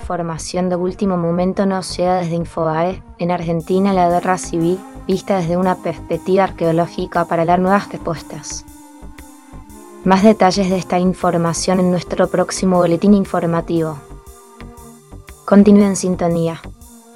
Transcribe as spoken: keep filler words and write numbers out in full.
información de último momento nos llega desde Infobae. En Argentina, la guerra civil, vista desde una perspectiva arqueológica para dar nuevas respuestas. Más detalles de esta información en nuestro próximo boletín informativo. Continúe en sintonía.